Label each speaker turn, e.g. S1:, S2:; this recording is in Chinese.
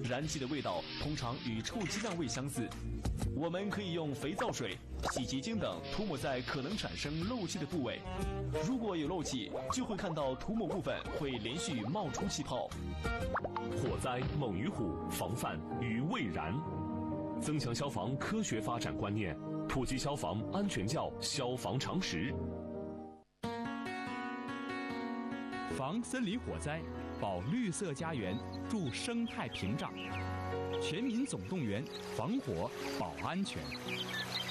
S1: 燃气的味道通常与臭鸡蛋味相似。我们可以用肥皂水、洗洁精等涂抹在可能产生漏气的部位。如果有漏气，就会看到涂抹部分会连续冒出气泡。
S2: 火灾猛于虎，防范于未然。增强消防科学发展观念，普及消防安全教消防常识。
S3: 防森林火灾，保绿色家园，助生态屏障。全民总动员，防火保安全。